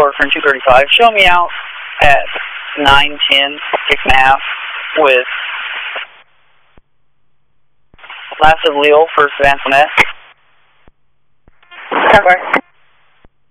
report from 235. Show me out at 910, 6.5 with last of Leo for Savannah. Cover.